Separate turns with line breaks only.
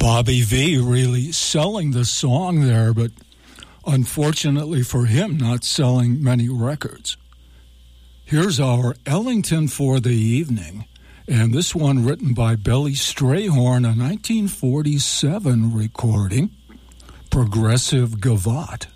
Bobby V really selling the song there, but unfortunately for him, not selling many records. Here's our Ellington for the Evening, and this one written by Billy Strayhorn, a 1947 recording, Progressive Gavotte.